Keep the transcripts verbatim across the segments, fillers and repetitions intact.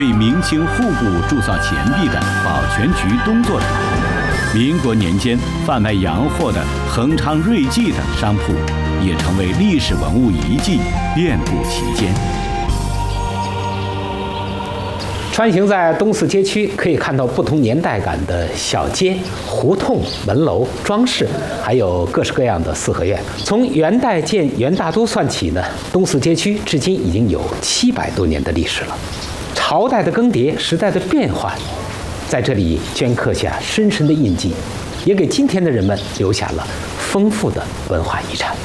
为明清户部铸造钱币的保全局东座厂，民国年间贩卖洋货的恒昌瑞记的商铺，也成为历史文物遗迹，遍布其间。 穿行在东四街区，可以看到不同年代感的小街、胡同、门楼、装饰，还有各式各样的四合院。从元代建元大都算起呢，东四街区至今已经有七百多年的历史了。朝代的更迭，时代的变换，在这里镌刻下深深的印记，也给今天的人们留下了丰富的文化遗产。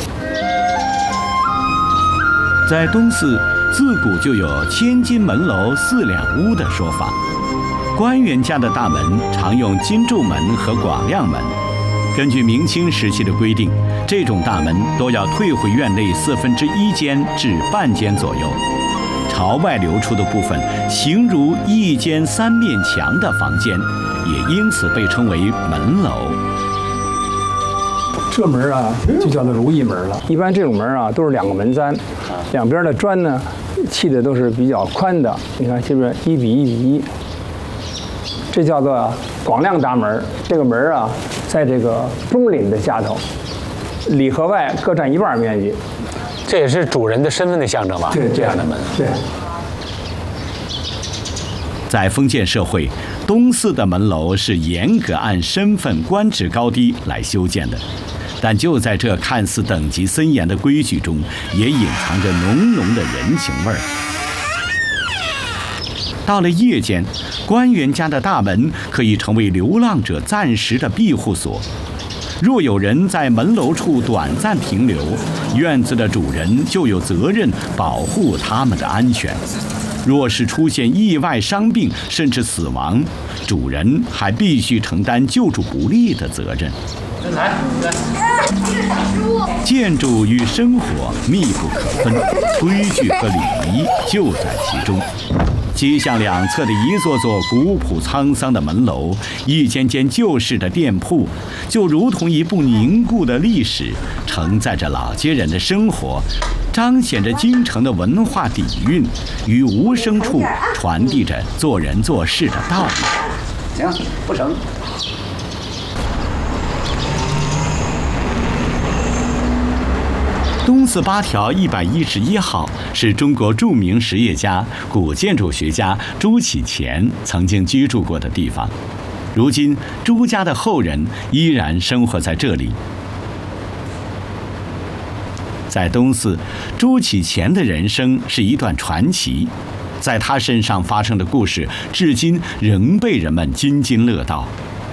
在东四，自古就有千金门楼四两屋的说法。官员家的大门常用金柱门和广亮门。根据明清时期的规定，这种大门都要退回院内四分之一间至半间左右。朝外流出的部分形如一间三面墙的房间，也因此被称为门楼。 这门啊，就叫做如意门了。一般这种门啊，都是两个门簪，两边的砖呢，砌的都是比较宽的。你看，是不是一比一比一？这叫做广亮闸门。这个门啊，在这个中檩的下头，里和外各占一半面积。 这也是主人的身份的象征吧？ 对， 这样的门。 对。 在封建社会，东四的门楼是严格按身份官职高低来修建的，但就在这看似等级森严的规矩中，也隐藏着浓浓的人情味儿。到了夜间，官员家的大门可以成为流浪者暂时的庇护所。若有人在门楼处短暂停留，院子的主人就有责任保护他们的安全。若是出现意外伤病甚至死亡，主人还必须承担救助不力的责任。 来， 建筑与生活密不可分，规矩和礼仪就在其中。街巷两侧的一座座古朴沧桑的门楼，一间间旧式的店铺，就如同一部凝固的历史，承载着老街人的生活，彰显着京城的文化底蕴，于无声处传递着做人做事的道理。 行，不成。 东四八条一百一十一号是中国著名实业家、古建筑学家朱启潜曾经居住过的地方。如今，朱家的后人依然生活在这里。在东四，朱启潜的人生是一段传奇，在他身上发生的故事，至今仍被人们津津乐道。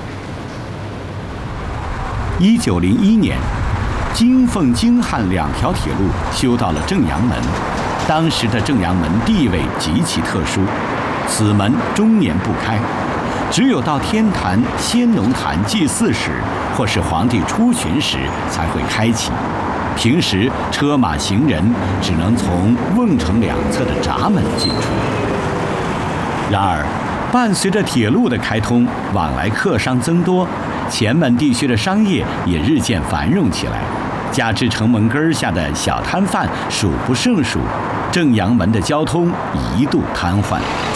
一九零一年。京奉京汉两条铁路修到了正阳门，当时的正阳门地位极其特殊，此门终年不开，只有到天坛、先农坛祭祀时，或是皇帝出巡时才会开启。平时车马行人只能从瓮城两侧的闸门进出。然而，伴随着铁路的开通，往来客商增多，前门地区的商业也日渐繁荣起来。加之城门根下的小摊贩数不胜数，正阳门的交通一度瘫痪。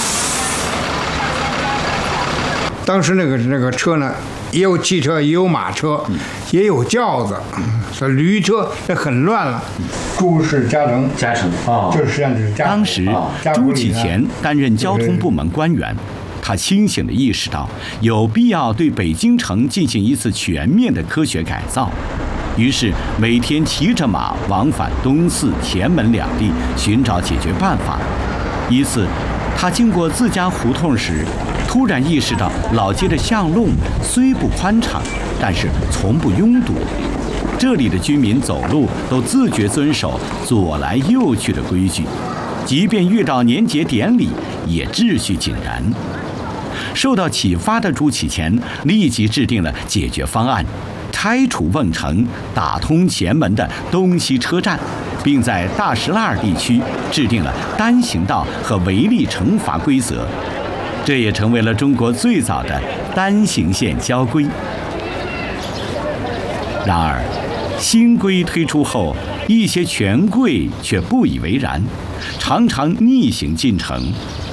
当时那个那个车呢，也有汽车，也有马车，嗯、也有轿子，这驴车这很乱了。朱氏加成， 加成啊， 这实际上就是加成。 当时，朱启潜担任交通部门官员。他清醒地意识到有必要对北京城进行一次全面的科学改造，于是每天骑着马往返东四、前门两地寻找解决办法。一次，他经过自家胡同时，突然意识到老街的巷弄虽不宽敞，但是从不拥堵。这里的居民走路都自觉遵守左来右去的规矩，即便遇到年节典礼也秩序井然。受到启发的朱启潜立即制定了解决方案，拆除瓮城，打通前门的东西车站，并在大石栏地区制定了单行道和违例惩罚规则，这也成为了中国最早的单行线交规。然而，新规推出后，一些权贵却不以为然，常常逆行进城，